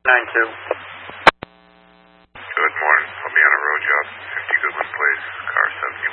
Good morning. I'll be on a road job, 50 Goodland Place, car 71.